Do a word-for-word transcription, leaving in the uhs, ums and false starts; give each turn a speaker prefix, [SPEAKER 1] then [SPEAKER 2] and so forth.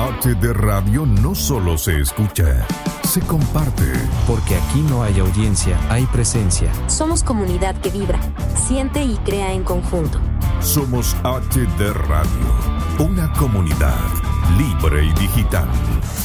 [SPEAKER 1] H D Radio no solo se escucha, se comparte.
[SPEAKER 2] Porque aquí no hay audiencia, hay presencia.
[SPEAKER 3] Somos comunidad que vibra, siente y crea en conjunto.
[SPEAKER 1] Somos H D Radio, una comunidad libre y digital.